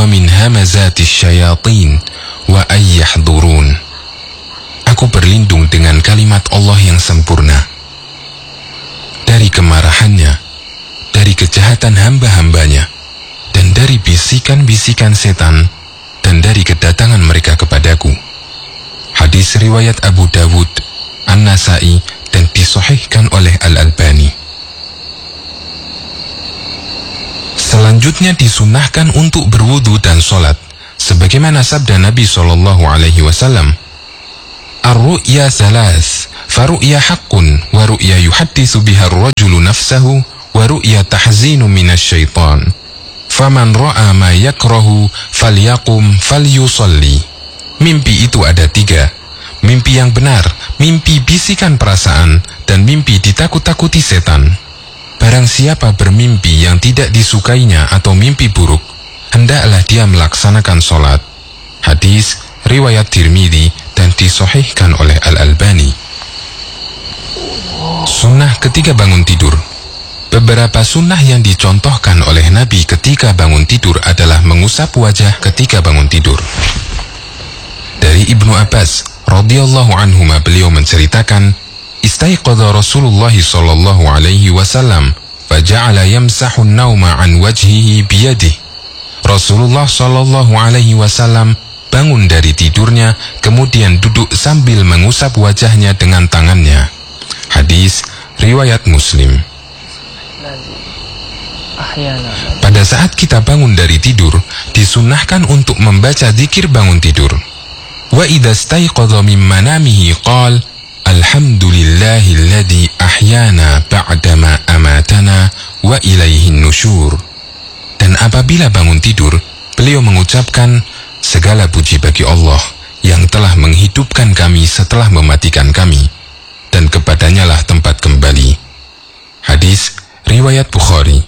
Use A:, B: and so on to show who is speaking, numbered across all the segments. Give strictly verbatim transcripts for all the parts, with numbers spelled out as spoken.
A: wa min hamazatis syayatin wa ayyahdurun. Aku berlindung dengan kalimat Allah yang sempurna dari kemarahannya, dari kejahatan hamba-hambanya, dan dari bisikan-bisikan setan, dan dari kedatangan mereka kepadaku. Hadis riwayat Abu Dawud, An-Nasai, dan disahihkan oleh Al-Albani. Selanjutnya disunahkan untuk berwudu dan sholat, sebagaimana sabda Nabi shallallahu alaihi wasallam, Ar-ru'ya thalath, faru'ya haqqun, wa ru'ya yuhaddithu biha ar-rajulu nafsahu, wa ru'ya tahzinu minasyaitan. Faman ra'a ma yakrahu, falyakum falyusalli. Mimpi itu ada tiga, mimpi yang benar, mimpi bisikan perasaan, dan mimpi ditakut-takuti setan. Barang siapa bermimpi yang tidak disukainya atau mimpi buruk, hendaklah dia melaksanakan sholat. Hadis riwayat Tirmidzi dan disahihkan oleh Al-Albani. Sunnah ketika bangun tidur. Beberapa sunnah yang dicontohkan oleh Nabi ketika bangun tidur adalah mengusap wajah ketika bangun tidur. Dari Ibnu Abbas radhiyallahu anhuma, beliau menceritakan, istaiqadha Rasulullah sallallahu alaihi wasallam faja'ala yamsahu an-nauma an wajhihi biyadihi. Rasulullah sallallahu alaihi wasallam bangun dari tidurnya, kemudian duduk sambil mengusap wajahnya dengan tangannya. Hadis riwayat Muslim. Pada saat kita bangun dari tidur, disunahkan untuk membaca zikir bangun tidur. Wa idza staiqadha min manamihi qala alhamdulillahilladzi ahyana ba'dama amatana wa ilaihin nusyur. Dan apabila bangun tidur, beliau mengucapkan, segala puji bagi Allah yang telah menghidupkan kami setelah mematikan kami, dan kepadanya lah tempat kembali. Hadis riwayat Bukhari.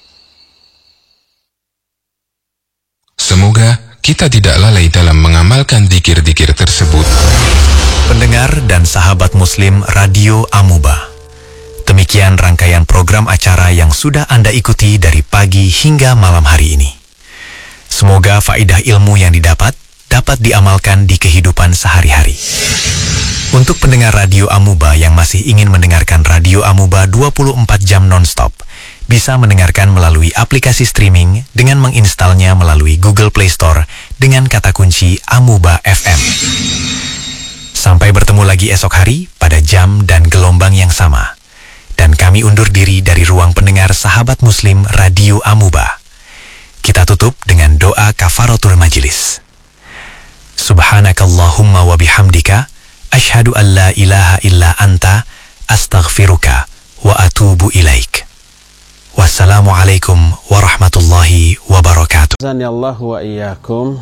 A: Semoga kita tidak lalai dalam mengamalkan zikir-zikir tersebut.
B: Pendengar dan sahabat Muslim Radio Amuba, demikian rangkaian program acara yang sudah Anda ikuti dari pagi hingga malam hari ini. Semoga faedah ilmu yang didapat dapat diamalkan di kehidupan sehari-hari. Untuk pendengar Radio Amuba yang masih ingin mendengarkan Radio Amuba dua puluh empat jam non-stop, bisa mendengarkan melalui aplikasi streaming dengan menginstalnya melalui Google Play Store dengan kata kunci Amuba F M. Sampai bertemu lagi esok hari pada jam dan gelombang yang sama. Dan kami undur diri dari ruang pendengar sahabat Muslim Radio Amuba. Kita tutup dengan doa kafaratul majlis. Subhanakallahumma wa bihamdika, asyhadu an la ilaha illa anta, astaghfiruka wa atubu ilaik. Wassalamualaikum warahmatullahi wabarakatuh.
C: Zanillahu wa iyyakum.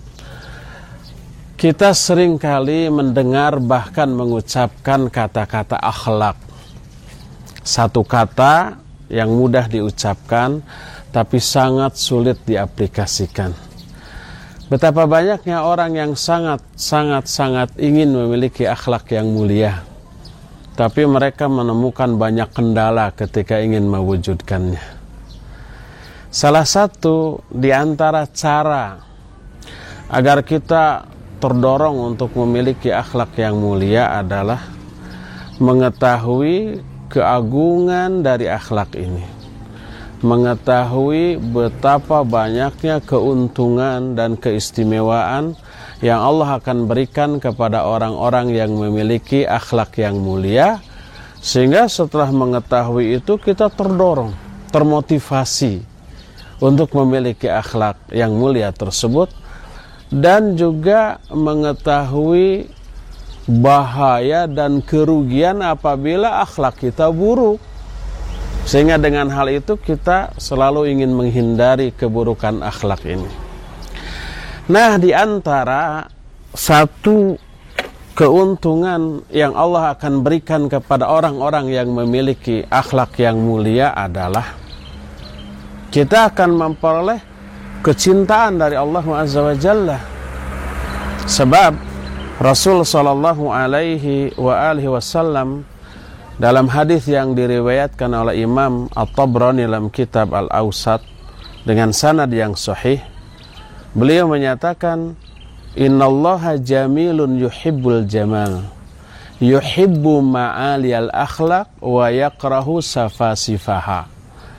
C: Kita seringkali mendengar bahkan mengucapkan kata-kata akhlak. Satu kata yang mudah diucapkan tapi sangat sulit diaplikasikan. Betapa banyaknya orang yang sangat-sangat-sangat ingin memiliki akhlak yang mulia, tapi mereka menemukan banyak kendala ketika ingin mewujudkannya. Salah satu di antara cara agar kita terdorong untuk memiliki akhlak yang mulia adalah mengetahui keagungan dari akhlak ini, mengetahui betapa banyaknya keuntungan dan keistimewaan yang Allah akan berikan kepada orang-orang yang memiliki akhlak yang mulia, sehingga setelah mengetahui itu kita terdorong, termotivasi untuk memiliki akhlak yang mulia tersebut, dan juga mengetahui bahaya dan kerugian apabila akhlak kita buruk. Sehingga dengan hal itu kita selalu ingin menghindari keburukan akhlak ini. Nah, di antara satu keuntungan yang Allah akan berikan kepada orang-orang yang memiliki akhlak yang mulia adalah kita akan memperoleh kecintaan dari Allah Azza wa Jalla. Sebab Rasul sallallahu alaihi wa alihi wasallam dalam hadis yang diriwayatkan oleh Imam At-Tabrani dalam kitab Al-Awsat dengan sanad yang sahih, Beliau menyatakan, innallaha jamilun yuhibbul jamal, yuhibbu ma'aliyal akhlaq wa yakrahu safasifaha.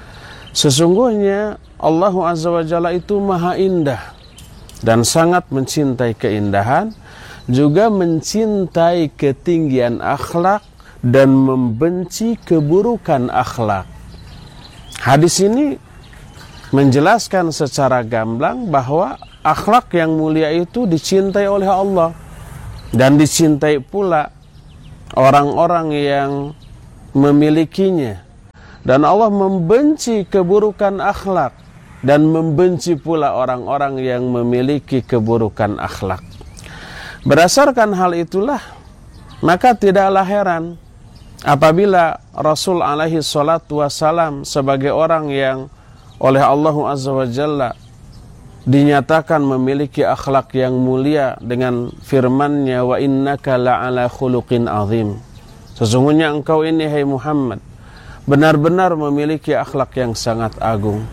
C: Sesungguhnya Allah Azza wa Jalla itu maha indah dan sangat mencintai keindahan, juga mencintai ketinggian akhlak dan membenci keburukan akhlak. Hadis ini menjelaskan secara gamblang bahwa akhlak yang mulia itu dicintai oleh Allah, dan dicintai pula orang-orang yang memilikinya. Dan Allah membenci keburukan akhlak dan membenci pula orang-orang yang memiliki keburukan akhlak. Berdasarkan hal itulah, maka tidaklah heran apabila Rasul alaihi salatu wassalam sebagai orang yang oleh Allah Azza wa Jalla dinyatakan memiliki akhlak yang mulia dengan firman-Nya, wa innaka la'ala khuluqin azim. Sesungguhnya engkau ini, hai Muhammad, benar-benar memiliki akhlak yang sangat agung.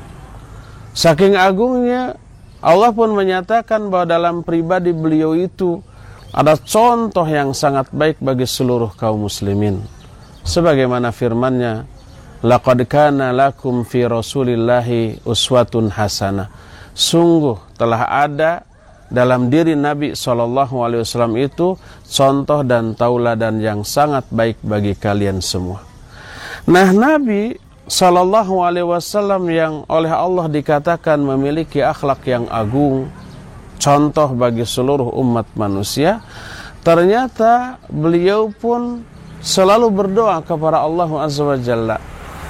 C: Saking agungnya, Allah pun menyatakan bahwa dalam pribadi beliau itu ada contoh yang sangat baik bagi seluruh kaum muslimin. Sebagaimana firman-Nya, laqad kana lakum fi rasulillahi uswatun hasanah. Sungguh telah ada dalam diri Nabi shallallahu alaihi wasallam itu contoh dan tauladan yang sangat baik bagi kalian semua. Nah, Nabi shallallahu alaihi wasallam yang oleh Allah dikatakan memiliki akhlak yang agung, contoh bagi seluruh umat manusia, ternyata beliau pun selalu berdoa kepada Allah Azza wa Jalla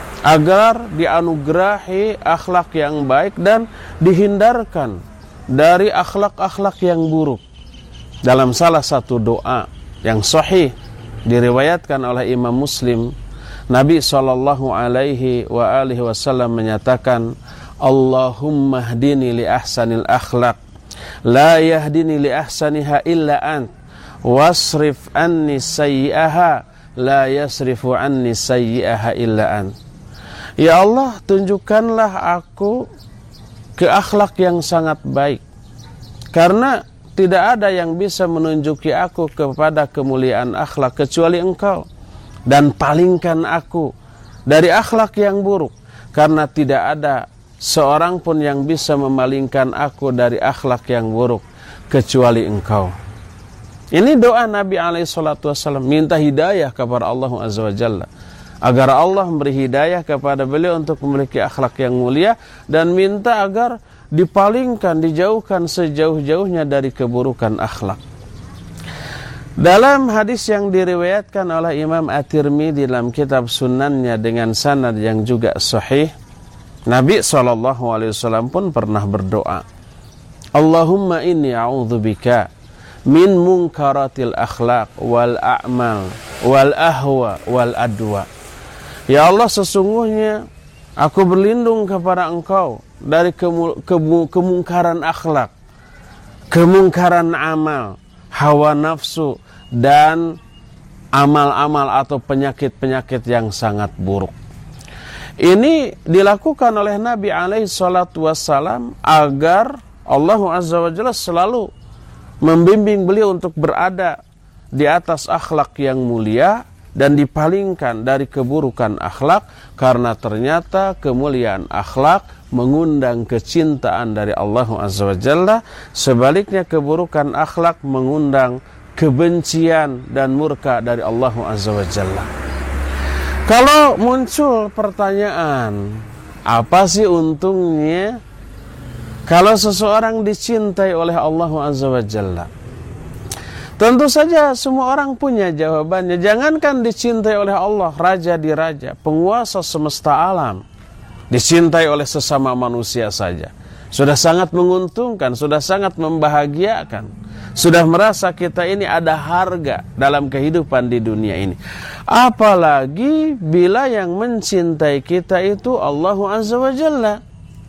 C: agar dianugerahi akhlak yang baik dan dihindarkan dari akhlak-akhlak yang buruk. Dalam salah satu doa yang sahih diriwayatkan oleh Imam Muslim, Nabi sallallahu alaihi wa alihi wasallam menyatakan, Allahumma hdini li ahsanil akhlaq, la yahdini li ahsaniha illa ant, wasrif anni sayyi'aha, la yasrifu anni sayyi'aha illa ant. Ya Allah, tunjukkanlah aku ke akhlak yang sangat baik, karena tidak ada yang bisa menunjuki aku kepada kemuliaan akhlak kecuali Engkau. Dan palingkan aku dari akhlak yang buruk, karena tidak ada seorang pun yang bisa memalingkan aku dari akhlak yang buruk kecuali Engkau. Ini doa Nabi alaihi salatu wassalam, minta hidayah kepada Allah Azza wa Jalla, agar Allah memberi hidayah kepada beliau untuk memiliki akhlak yang mulia, dan minta agar dipalingkan, dijauhkan sejauh-jauhnya dari keburukan akhlak. Dalam hadis yang diriwayatkan oleh Imam At-Tirmidzi dalam kitab Sunannya dengan sanad yang juga sahih, Nabi shallallahu alaihi wasallam pun pernah berdoa, Allahumma inni a'udzubika min munkaratil akhlaq wal a'mal wal ahwa wal adwa. Ya Allah, sesungguhnya aku berlindung kepada Engkau dari kemu, kemu, kemungkaran akhlak, kemungkaran amal, hawa nafsu, dan amal-amal atau penyakit-penyakit yang sangat buruk. Ini dilakukan oleh Nabi alaihi salatu wassalam agar Allah Azza wa Jalla selalu membimbing beliau untuk berada di atas akhlak yang mulia dan dipalingkan dari keburukan akhlak, karena ternyata kemuliaan akhlak mengundang kecintaan dari Allah Azza wa Jalla, sebaliknya keburukan akhlak mengundang kebencian dan murka dari Allah Azza wa Jalla. Kalau muncul pertanyaan, apa sih untungnya kalau seseorang dicintai oleh Allah Azza wa Jalla? Tentu saja semua orang punya jawabannya. Jangankan dicintai oleh Allah, raja di raja, penguasa semesta alam, dicintai oleh sesama manusia saja sudah sangat menguntungkan, sudah sangat membahagiakan, sudah merasa kita ini ada harga dalam kehidupan di dunia ini. Apalagi bila yang mencintai kita itu Allah Azza wa Jalla.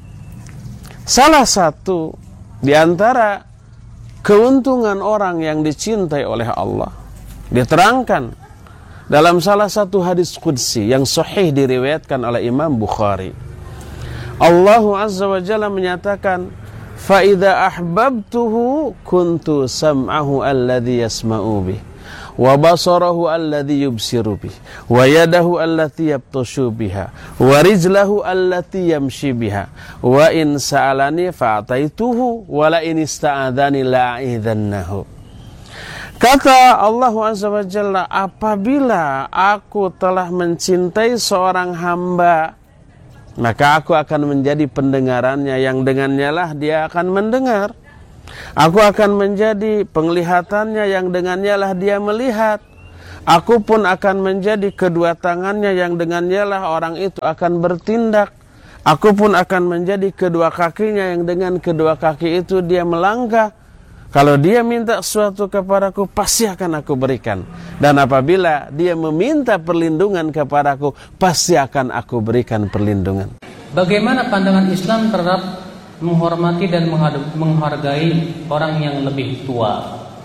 C: Salah satu di antara keuntungan orang yang dicintai oleh Allah diterangkan dalam salah satu hadis qudsi yang sahih diriwayatkan oleh Imam Bukhari. Allah Azza wa Jalla menyatakan, fa idza ahbabtuhu kuntu sam'ahu alladhi yasma'u bih wa basarahu alladhi yubsiru bih wa yadahu allati yabtashu biha wa rijlahu allati yamshi biha wa in sa'alani fa'ataituhu wa la in ista'adhani la'idhannahu. Kata Allah Azza wa Jalla, apabila aku telah mencintai seorang hamba, maka aku akan menjadi pendengarannya yang dengannya lah dia akan mendengar. Aku akan menjadi penglihatannya yang dengannya lah dia melihat. Aku pun akan menjadi kedua tangannya yang dengannya lah orang itu akan bertindak. Aku pun akan menjadi kedua kakinya yang dengan kedua kaki itu dia melangkah. Kalau dia minta sesuatu kepadaku, pasti akan aku berikan. Dan apabila dia meminta perlindungan kepadaku, pasti akan aku berikan perlindungan.
D: Bagaimana pandangan Islam terhadap menghormati dan menghargai orang yang lebih tua?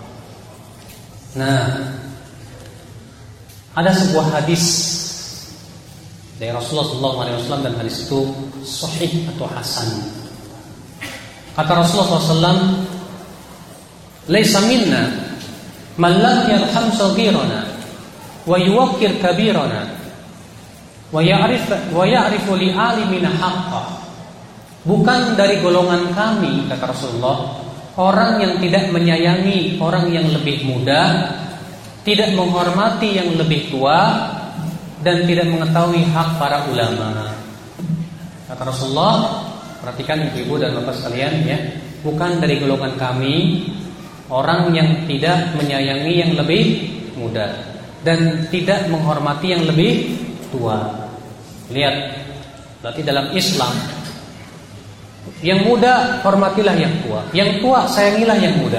D: Nah, ada sebuah hadis dari Rasulullah shallallahu alaihi wasallam dan hadis itu sahih atau hasan. Kata Rasulullah shallallahu alaihi wasallam, "Laisa minna man lam yarham saghirana wa yuwaqqir kabirana wa ya'rif wa ya'rifu li alimina haqqah." Bukan dari golongan kami, kata Rasulullah, orang yang tidak menyayangi orang yang lebih muda, tidak menghormati yang lebih tua, dan tidak mengetahui hak para ulama. Kata Rasulullah, perhatikan ibu-ibu dan bapak sekalian ya, bukan dari golongan kami orang yang tidak menyayangi yang lebih muda dan tidak menghormati yang lebih tua. Lihat, berarti dalam Islam, yang muda hormatilah yang tua, yang tua sayangilah yang muda.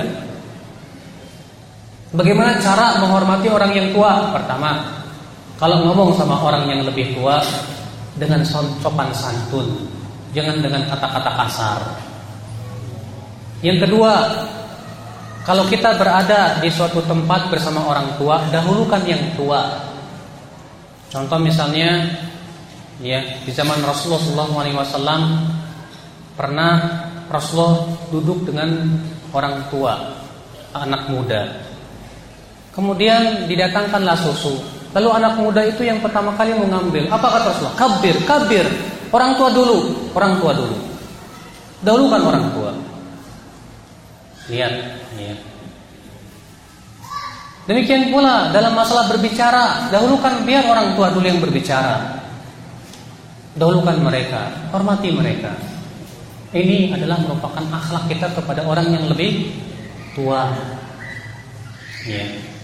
D: Bagaimana cara menghormati orang yang tua? Pertama, kalau ngomong sama orang yang lebih tua, dengan sopan santun, jangan dengan kata-kata kasar. Yang kedua, kalau kita berada di suatu tempat bersama orang tua, dahulukan yang tua. Contoh misalnya, ya, di zaman Rasulullah shallallahu alaihi wasallam pernah Rasulullah duduk dengan orang tua, anak muda. Kemudian didatangkanlah susu. Lalu anak muda itu yang pertama kali mengambil. Apa kata Rasulullah? Kabir, kabir. Orang tua dulu, orang tua dulu. Dahulukan orang tua. Lihat, lihat. Demikian pula dalam masalah berbicara, dahulukan biar orang tua dulu yang berbicara. Dahulukan mereka, hormati mereka. Ini adalah merupakan akhlak kita kepada orang yang lebih tua. Ya.